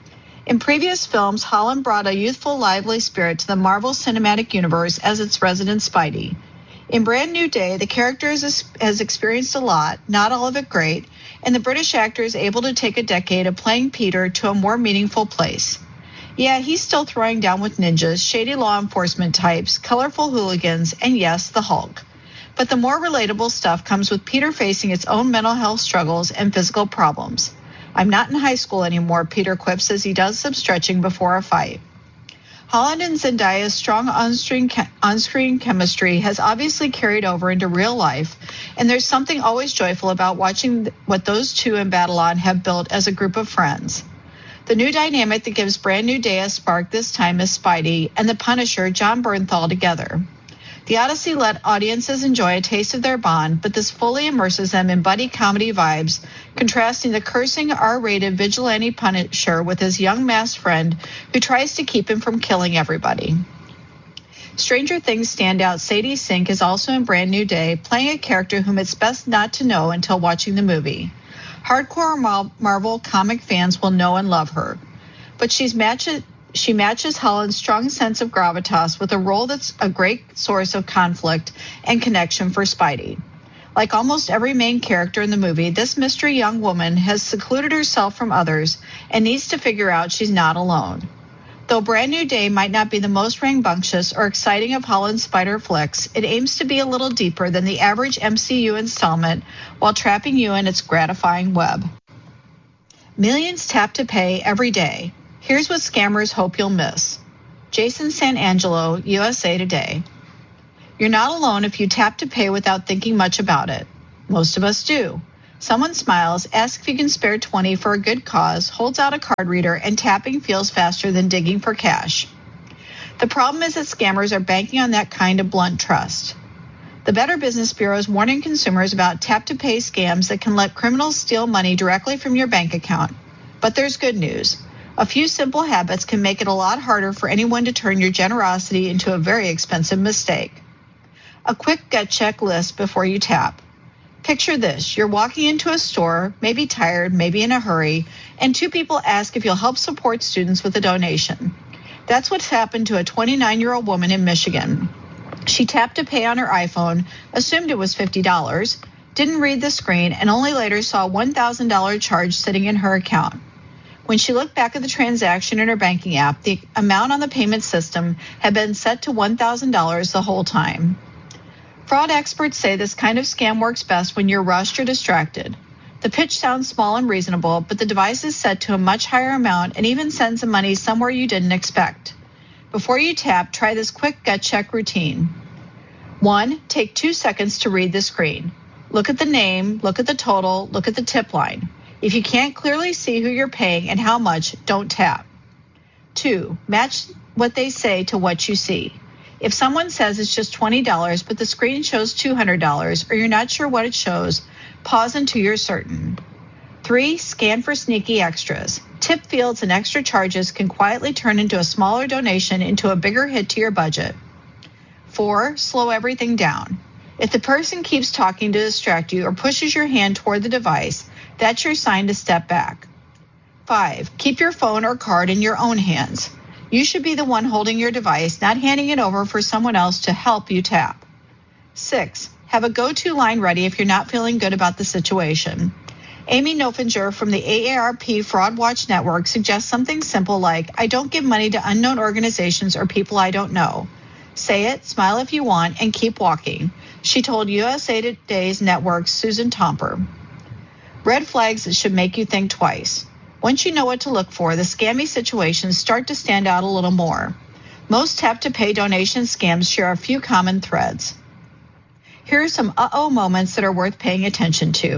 S1: In previous films, Holland brought a youthful, lively spirit to the Marvel Cinematic Universe as its resident Spidey. In Brand New Day, the character has experienced a lot, not all of it great, and the British actor is able to take a decade of playing Peter to a more meaningful place. Yeah, he's still throwing down with ninjas, shady law enforcement types, colorful hooligans, and yes, the Hulk. But the more relatable stuff comes with Peter facing its own mental health struggles and physical problems. I'm not in high school anymore, Peter quips as he does some stretching before a fight. Holland and Zendaya's strong on-screen chemistry has obviously carried over into real life, and there's something always joyful about watching what those two in Batalon have built as a group of friends. The new dynamic that gives Brand New Day a spark this time is Spidey and the Punisher, Jon Bernthal, together. The Odyssey let audiences enjoy a taste of their bond, but this fully immerses them in buddy comedy vibes, contrasting the cursing R-rated vigilante Punisher with his young masked friend who tries to keep him from killing everybody. Stranger Things standout Sadie Sink is also in Brand New Day, playing a character whom it's best not to know until watching the movie. Hardcore Marvel comic fans will know and love her, but she's she matches Helen's strong sense of gravitas with a role that's a great source of conflict and connection for Spidey. Like almost every main character in the movie, this mystery young woman has secluded herself from others and needs to figure out she's not alone. Though Brand New Day might not be the most rambunctious or exciting of Holland's Spider flicks, it aims to be a little deeper than the average MCU installment while trapping you in its gratifying web. Millions tap to pay every day. Here's what scammers hope you'll miss. Jason Santangelo, USA Today. You're not alone if you tap to pay without thinking much about it. Most of us do. Someone smiles, asks if you can spare 20 for a good cause, holds out a card reader, and tapping feels faster than digging for cash. The problem is that scammers are banking on that kind of blunt trust. The Better Business Bureau is warning consumers about tap-to-pay scams that can let criminals steal money directly from your bank account. But there's good news. A few simple habits can make it a lot harder for anyone to turn your generosity into a very expensive mistake. A quick gut check list before you tap. Picture this. You're walking into a store, maybe tired, maybe in a hurry, and two people ask if you'll help support students with a donation. That's what's happened to a 29-year-old woman in Michigan. She tapped to pay on her iPhone, assumed it was $50, didn't read the screen, and only later saw a $1,000 charge sitting in her account. When she looked back at the transaction in her banking app, the amount on the payment system had been set to $1,000 the whole time. Fraud experts say this kind of scam works best when you're rushed or distracted. The pitch sounds small and reasonable, but the device is set to a much higher amount and even sends the money somewhere you didn't expect. Before you tap, try this quick gut check routine. 1. Take 2 seconds to read the screen. Look at the name, look at the total, look at the tip line. If you can't clearly see who you're paying and how much, don't tap. 2. Match what they say to what you see. If someone says it's just $20, but the screen shows $200, or you're not sure what it shows, pause until you're certain. 3. Scan for sneaky extras. Tip fields and extra charges can quietly turn into a smaller donation into a bigger hit to your budget. 4. Slow everything down. If the person keeps talking to distract you or pushes your hand toward the device, that's your sign to step back. 5. Keep your phone or card in your own hands. You should be the one holding your device, not handing it over for someone else to help you tap. 6. Have a go-to line ready if you're not feeling good about the situation. Amy Nofinger from the AARP Fraud Watch Network suggests something simple like, I don't give money to unknown organizations or people I don't know. Say it, smile if you want, and keep walking, she told USA Today's network's Susan Tomper. Red flags that should make you think twice. Once you know what to look for, the scammy situations start to stand out a little more. Most tap-to-pay donation scams share a few common threads. Here are some uh-oh moments that are worth paying attention to.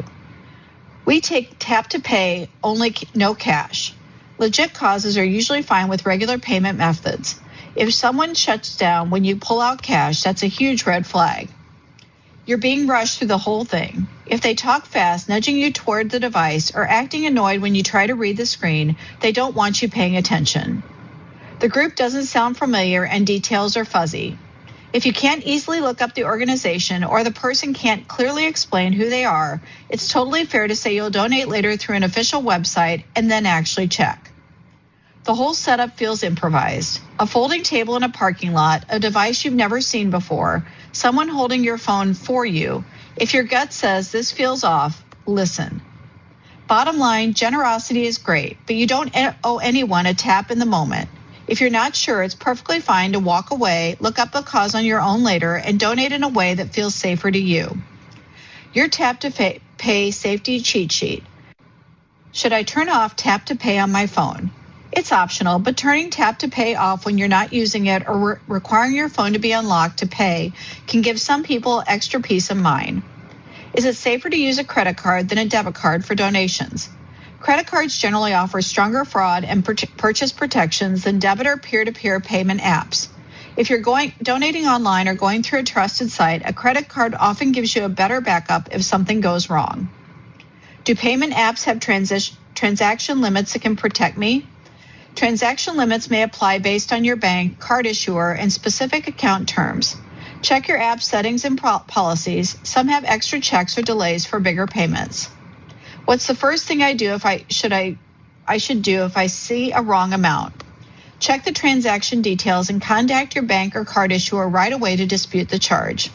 S1: We take tap-to-pay, only no cash. Legit causes are usually fine with regular payment methods. If someone shuts down when you pull out cash, that's a huge red flag. You're being rushed through the whole thing. If they talk fast, nudging you toward the device, or acting annoyed when you try to read the screen, they don't want you paying attention. The group doesn't sound familiar and details are fuzzy. If you can't easily look up the organization or the person can't clearly explain who they are, it's totally fair to say you'll donate later through an official website and then actually check. The whole setup feels improvised. A folding table in a parking lot, a device you've never seen before, someone holding your phone for you. If your gut says this feels off, listen. Bottom line, generosity is great, but you don't owe anyone a tap in the moment. If you're not sure, it's perfectly fine to walk away, look up a cause on your own later, and donate in a way that feels safer to you. Your tap-to-pay safety cheat sheet. Should I turn off tap-to-pay on my phone? It's optional, but turning tap-to-pay off when you're not using it or requiring your phone to be unlocked to pay can give some people extra peace of mind. Is it safer to use a credit card than a debit card for donations? Credit cards generally offer stronger fraud and purchase protections than debit or peer-to-peer payment apps. If you're donating online or going through a trusted site, a credit card often gives you a better backup if something goes wrong. Do payment apps have transaction limits that can protect me? Transaction limits may apply based on your bank, card issuer, and specific account terms. Check your app settings and policies. Some have extra checks or delays for bigger payments. What's the first thing I should do if I see a wrong amount? Check the transaction details and contact your bank or card issuer right away to dispute the charge.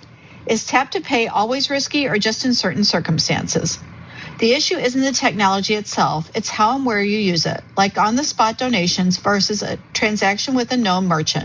S1: Is tap to pay always risky or just in certain circumstances? The issue isn't the technology itself, it's how and where you use it, like on-the-spot donations versus a transaction with a known merchant.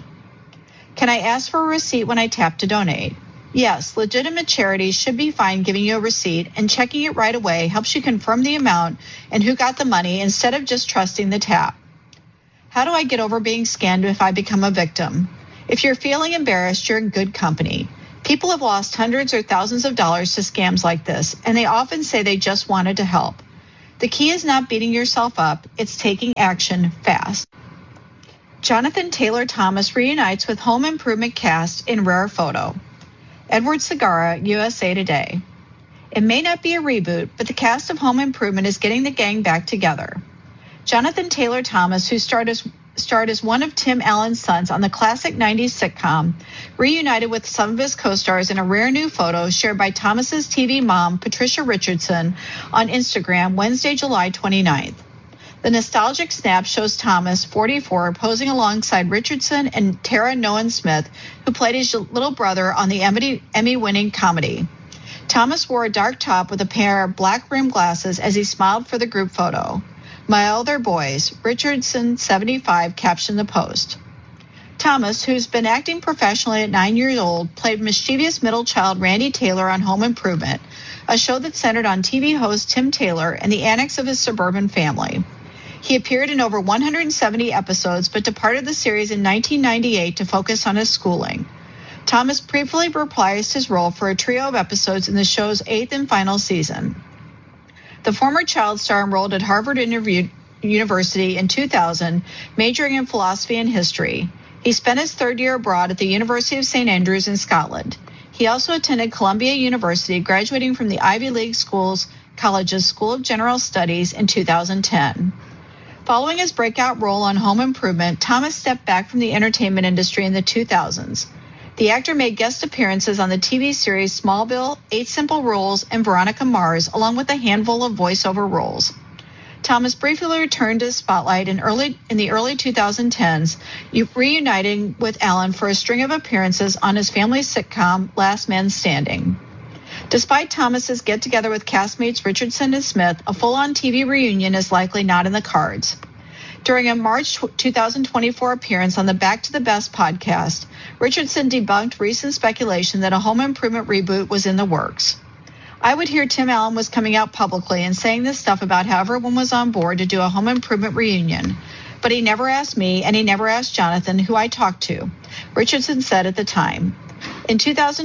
S1: Can I ask for a receipt when I tap to donate? Yes, legitimate charities should be fine giving you a receipt, and checking it right away helps you confirm the amount and who got the money instead of just trusting the tap. How do I get over being scammed if I become a victim? If you're feeling embarrassed, you're in good company. People have lost hundreds or thousands of dollars to scams like this, and they often say they just wanted to help. The key is not beating yourself up, it's taking action fast. Jonathan Taylor Thomas reunites with Home Improvement cast in rare photo. Edward Segarra, USA Today. It may not be a reboot, but the cast of Home Improvement is getting the gang back together. Jonathan Taylor Thomas, who starred as one of Tim Allen's sons on the classic 90s sitcom, reunited with some of his co-stars in a rare new photo shared by Thomas's TV mom, Patricia Richardson, on Instagram Wednesday, July 29th. The nostalgic snap shows Thomas, 44, posing alongside Richardson and Tara Nolan Smith, who played his little brother on the Emmy-winning comedy. Thomas wore a dark top with a pair of black rimmed glasses as he smiled for the group photo. My other boys, Richardson, 75, captioned the post. Thomas, who's been acting professionally at 9 years old, played mischievous middle child Randy Taylor on Home Improvement, a show that centered on TV host Tim Taylor and the annex of his suburban family. He appeared in over 170 episodes, but departed the series in 1998 to focus on his schooling. Thomas briefly reprised his role for a trio of episodes in the show's 8th and final season. The former child star enrolled at Harvard University in 2000, majoring in philosophy and history. He spent his third year abroad at the University of St. Andrews in Scotland. He also attended Columbia University, graduating from the Ivy League College's School of General Studies in 2010. Following his breakout role on Home Improvement, Thomas stepped back from the entertainment industry in the 2000s. The actor made guest appearances on the TV series Smallville, 8 Simple Rules, and Veronica Mars, along with a handful of voiceover roles. Thomas briefly returned to the spotlight in the early 2010s, reuniting with Allen for a string of appearances on his family sitcom Last Man Standing. Despite Thomas's get-together with castmates Richardson and Smith, a full-on TV reunion is likely not in the cards. During a March 2024 appearance on the Back to the Best podcast, Richardson debunked recent speculation that a Home Improvement reboot was in the works. I would hear Tim Allen was coming out publicly and saying this stuff about how everyone was on board to do a Home Improvement reunion, but he never asked me and he never asked Jonathan, who I talked to, Richardson said at the time. In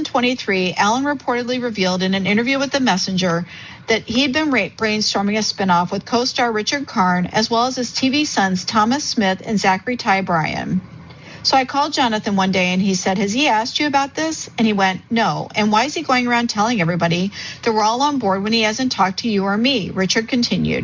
S1: 2023, Allen reportedly revealed in an interview with The Messenger that he had been brainstorming a spinoff with co-star Richard Karn, as well as his TV sons Thomas Smith and Zachary Ty Bryan. So I called Jonathan one day and he said, "Has he asked you about this?" And he went, "No. And why is he going around telling everybody that we're all on board when he hasn't talked to you or me?" Richard continued.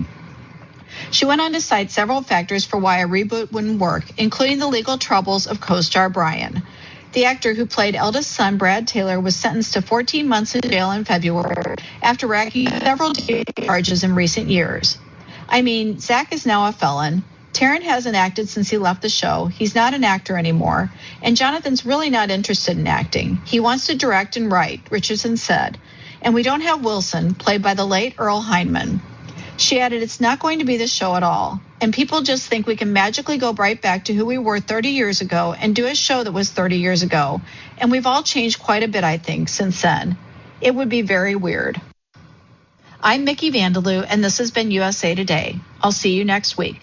S1: She went on to cite several factors for why a reboot wouldn't work, including the legal troubles of co-star Bryan. The actor who played eldest son Brad Taylor was sentenced to 14 months in jail in February after racking several charges in recent years. I mean, Zach is now a felon. Taryn hasn't acted since he left the show. He's not an actor anymore. And Jonathan's really not interested in acting. He wants to direct and write, Richardson said. And we don't have Wilson, played by the late Earl Hindman. She added, "It's not going to be the show at all. And people just think we can magically go right back to who we were 30 years ago and do a show that was 30 years ago. And we've all changed quite a bit, I think, since then. It would be very weird." I'm Mickey Vandeloo, and this has been USA Today. I'll see you next week.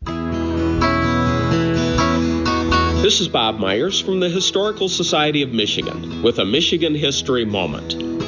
S2: This is Bob Myers from the Historical Society of Michigan with a Michigan History Moment.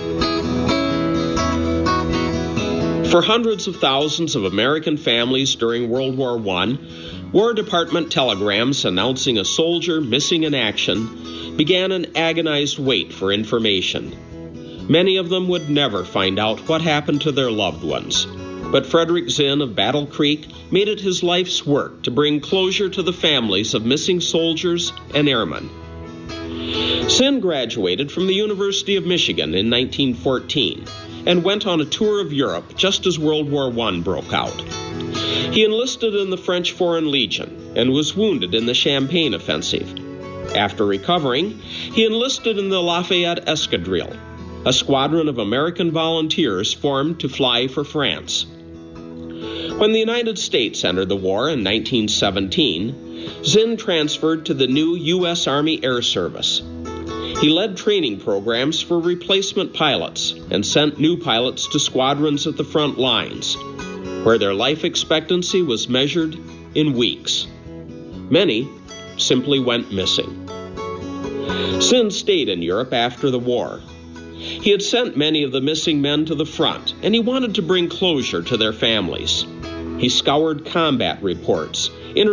S2: For hundreds of thousands of American families during World War I, War Department telegrams announcing a soldier missing in action began an agonized wait for information. Many of them would never find out what happened to their loved ones. But Frederick Zinn of Battle Creek made it his life's work to bring closure to the families of missing soldiers and airmen. Zinn graduated from the University of Michigan in 1914 and went on a tour of Europe just as World War I broke out. He enlisted in the French Foreign Legion and was wounded in the Champagne offensive. After recovering, he enlisted in the Lafayette Escadrille, a squadron of American volunteers formed to fly for France. When the United States entered the war in 1917, Zinn transferred to the new U.S. Army Air Service. He led training programs for replacement pilots and sent new pilots to squadrons at the front lines, where their life expectancy was measured in weeks. Many simply went missing. Zinn stayed in Europe after the war. He had sent many of the missing men to the front, and he wanted to bring closure to their families. He scoured combat reports,